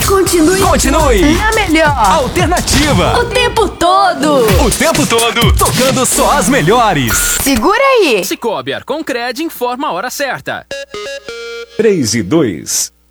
Continue. Na melhor. Alternativa. O tempo todo. O tempo todo. Tocando só as melhores. Segura aí. Cicobi Arconcred informa a hora certa. 3 e 2.